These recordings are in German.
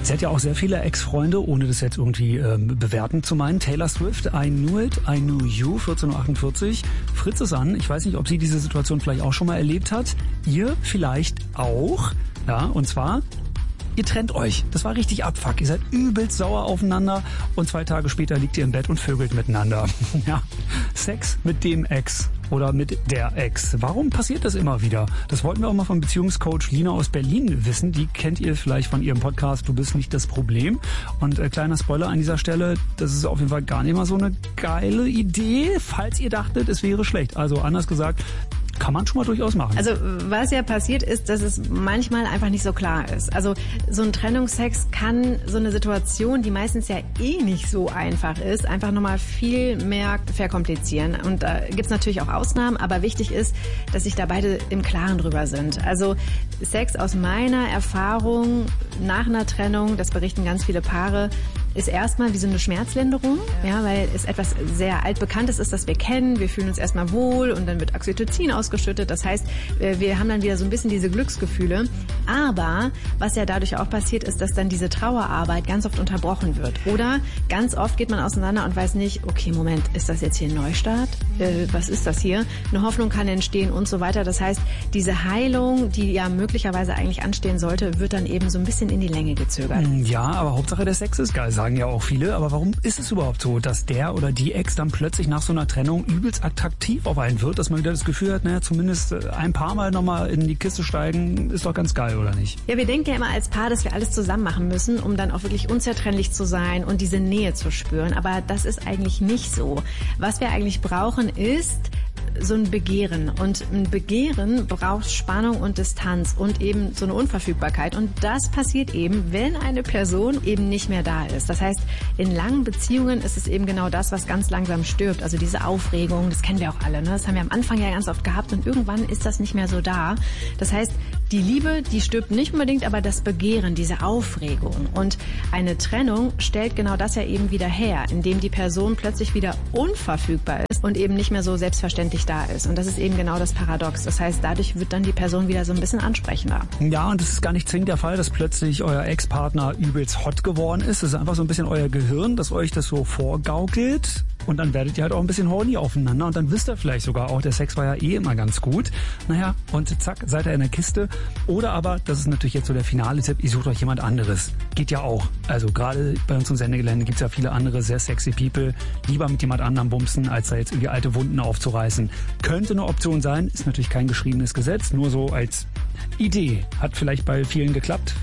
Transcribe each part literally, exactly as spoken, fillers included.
Sie hat ja auch sehr viele Ex-Freunde, ohne das jetzt irgendwie ähm, bewerten zu meinen. Taylor Swift, I Knew It, I Knew You, vierzehn Uhr achtundvierzig. Fritz ist an. Ich weiß nicht, ob sie diese Situation vielleicht auch schon mal erlebt hat. Ihr vielleicht auch. Ja, und zwar, ihr trennt euch. Das war richtig Abfuck. Ihr seid übelst sauer aufeinander und zwei Tage später liegt ihr im Bett und vögelt miteinander. Ja, Sex mit dem Ex oder mit der Ex. Warum passiert das immer wieder? Das wollten wir auch mal vom Beziehungscoach Lina aus Berlin wissen. Die kennt ihr vielleicht von ihrem Podcast Du bist nicht das Problem. Und äh, kleiner Spoiler an dieser Stelle, das ist auf jeden Fall gar nicht mal so eine geile Idee, falls ihr dachtet, es wäre schlecht. Also anders gesagt, kann man schon mal durchaus machen. Also was ja passiert ist, dass es manchmal einfach nicht so klar ist. Also so ein Trennungsex kann so eine Situation, die meistens ja eh nicht so einfach ist, einfach nochmal viel mehr verkomplizieren. Und da gibt's natürlich auch Ausnahmen, aber wichtig ist, dass sich da beide im Klaren drüber sind. Also Sex aus meiner Erfahrung nach einer Trennung, das berichten ganz viele Paare, ist erstmal wie so eine Schmerzlinderung, ja, weil es etwas sehr altbekanntes ist, das wir kennen. Wir fühlen uns erstmal wohl und dann wird Oxytocin ausgeschüttet. Das heißt, wir haben dann wieder so ein bisschen diese Glücksgefühle. Aber was ja dadurch auch passiert, ist, dass dann diese Trauerarbeit ganz oft unterbrochen wird. Oder ganz oft geht man auseinander und weiß nicht, okay, Moment, ist das jetzt hier ein Neustart? Äh, was ist das hier? Eine Hoffnung kann entstehen und so weiter. Das heißt, diese Heilung, die ja möglicherweise eigentlich anstehen sollte, wird dann eben so ein bisschen in die Länge gezögert. Ja, aber Hauptsache der Sex ist geil, sagen ja auch viele. Aber warum ist es überhaupt so, dass der oder die Ex dann plötzlich nach so einer Trennung übelst attraktiv auf einen wird, dass man wieder das Gefühl hat, naja, zumindest ein paar Mal nochmal in die Kiste steigen, ist doch ganz geil, oder nicht? Ja, wir denken ja immer als Paar, dass wir alles zusammen machen müssen, um dann auch wirklich unzertrennlich zu sein und diese Nähe zu spüren. Aber das ist eigentlich nicht so. Was wir eigentlich brauchen, ist so ein Begehren. Und ein Begehren braucht Spannung und Distanz und eben so eine Unverfügbarkeit. Und das passiert eben, wenn eine Person eben nicht mehr da ist. Das heißt, in langen Beziehungen ist es eben genau das, was ganz langsam stirbt. Also diese Aufregung, das kennen wir auch alle, ne? Das haben wir am Anfang ja ganz oft gehabt und irgendwann ist das nicht mehr so da. Das heißt, die Liebe, die stirbt nicht unbedingt, aber das Begehren, diese Aufregung. Und eine Trennung stellt genau das ja eben wieder her, indem die Person plötzlich wieder unverfügbar ist und eben nicht mehr so selbstverständlich da ist. Und das ist eben genau das Paradox. Das heißt, dadurch wird dann die Person wieder so ein bisschen ansprechender. Ja, und es ist gar nicht zwingend der Fall, dass plötzlich euer Ex-Partner übelst hot geworden ist. Es ist einfach so ein bisschen euer Gehirn, das euch das so vorgaukelt. Und dann werdet ihr halt auch ein bisschen horny aufeinander. Und dann wisst ihr vielleicht sogar auch, der Sex war ja eh immer ganz gut. Naja, und zack, seid ihr in der Kiste. Oder aber, das ist natürlich jetzt so der finale Tipp, ihr sucht euch jemand anderes. Geht ja auch. Also gerade bei uns im Sendegelände gibt's ja viele andere sehr sexy People. Lieber mit jemand anderem bumsen, als da jetzt irgendwie alte Wunden aufzureißen. Könnte eine Option sein, ist natürlich kein geschriebenes Gesetz, nur so als Idee. Hat vielleicht bei vielen geklappt.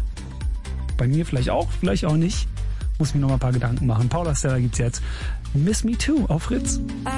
Bei mir vielleicht auch, vielleicht auch nicht. Muss mir noch mal ein paar Gedanken machen. Paula Stella gibt's jetzt. Miss Me Too auf Fritz.